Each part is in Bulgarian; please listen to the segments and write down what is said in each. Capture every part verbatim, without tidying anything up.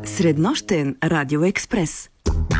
Среднощен радиоекспрес.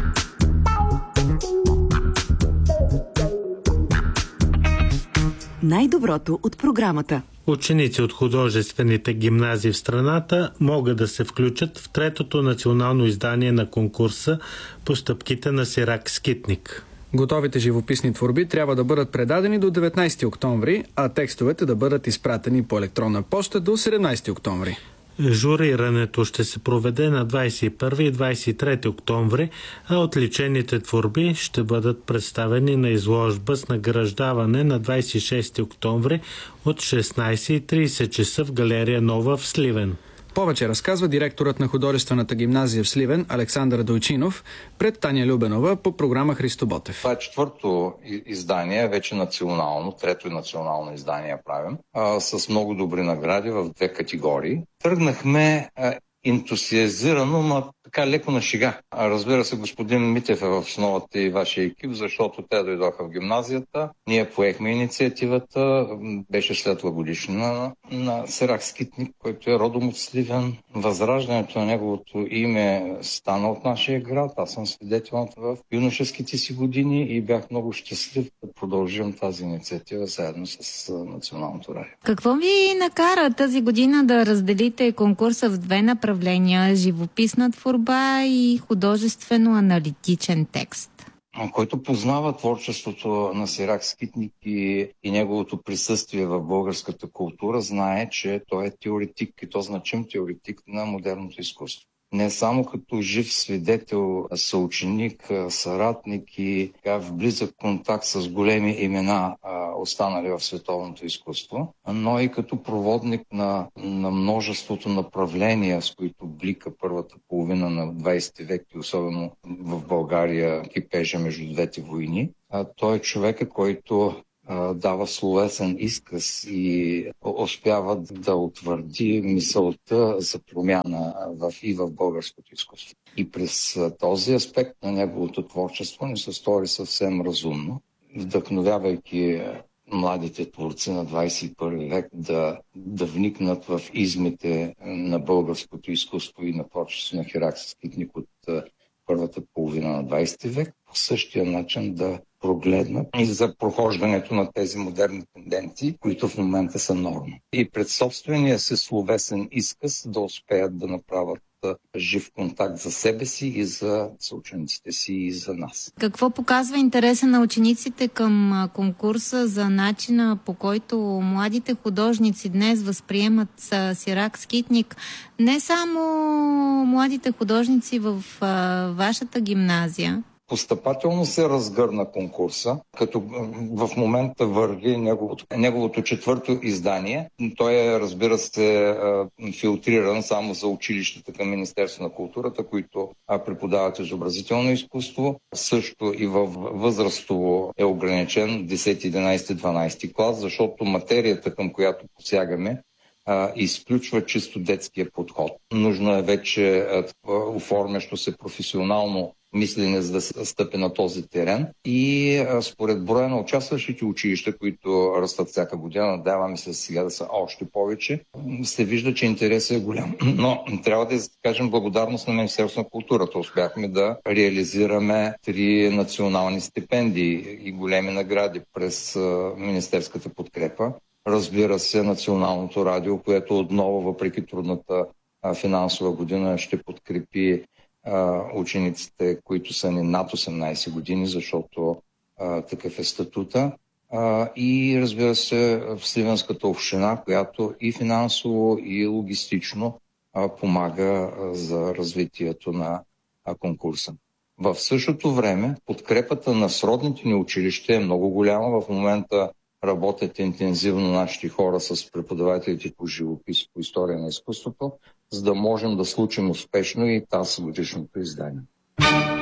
Най-доброто от програмата. Ученици от художествените гимназии в страната могат да се включат в третото национално издание на конкурса по стъпките на Сирак Скитник. Готовите живописни творби трябва да бъдат предадени до деветнайсети октомври, а текстовете да бъдат изпратени по електронна поща до седемнайсети октомври. Журирането ще се проведе на двайсет и първи и двайсет и трети октомври, а отличените творби ще бъдат представени на изложба с награждаване на двайсет и шести октомври от шестнайсет и трийсет часа в галерия Нова в Сливен. Повече разказва директорът на художествената гимназия в Сливен Александър Дойчинов пред Таня Любенова по програма Христо Ботев. Това е четвърто издание, вече национално, трето и национално издание правим, а, с много добри награди в две категории. Тръгнахме а, ентусиазирано, но така леко на шега. Разбира се, господин Митев е в основата и вашия екип, защото те дойдоха в гимназията. Ние поехме инициативата. Беше светла годишнина на Сирак Скитник, който е родом от Сливен. Възраждането на неговото име стана от нашия град. Аз съм свидетел в юношеските си години и бях много щастлив да продължим тази инициатива заедно с Националното радио. Какво ви накара тази година да разделите конкурса в две направления – живописна творба и художествено-аналитичен текст? Който познава творчеството на Сирак Скитник и, и неговото присъствие в българската култура, знае, че той е теоретик и то значим теоретик на модерното изкуство. Не само като жив свидетел, съученик, съратник и така, в близък контакт с големи имена, останали в световното изкуство, но и като проводник на, на множеството направления, с които блика първата половина на двайсети век и особено в България кипежа между двете войни. А той е човека, който дава словесен изказ и успява да утвърди мисълта за промяна в, и в българското изкуство. И през този аспект на неговото творчество ни се стори съвсем разумно, вдъхновявайки младите творци на двайсет и първи век да, да вникнат в измите на българското изкуство и на творчество на Сирак Скитник от първата половина на двайсети век, по същия начин да прогледнат и за прохождането на тези модерни тенденции, които в момента са норма. И пред собствения си словесен изказ да успеят да направят жив контакт за себе си и за съучениците си и за нас. Какво показва интереса на учениците към конкурса за начина, по който младите художници днес възприемат Сирак Скитник? Не само младите художници в а, вашата гимназия. Постъпателно се разгърна конкурса, като в момента върви неговото, неговото четвърто издание. Той е, разбира се, филтриран само за училищата към Министерство на културата, които преподават изобразително изкуство. Също и във възрастово е ограничен десети, единайсети, дванайсети клас, защото материята, към която посягаме, изключва чисто детския подход. Нужно е вече оформящо се професионално мислене, за да се стъпи на този терен. И а, според броя на участващите училища, които растат всяка година, надяваме се сега да са още повече, се вижда, че интересът е голям. Но трябва да кажем благодарност на Министерство на културата. Успяхме да реализираме три национални стипендии и големи награди през а, министерската подкрепа. Разбира се, Националното радио, което отново, въпреки трудната а, финансова година, ще подкрепи учениците, които са ни над осемнайсет години, защото а, такъв е статута. А, и разбира се, в Сливенската община, която и финансово, и логистично а, помага а, за развитието на а, конкурса. В същото време подкрепата на сродните ни училища е много голяма. В момента работят интензивно нашите хора с преподавателите по живопис, по история на изкуството, за да можем да случим успешно и тази годишното издание.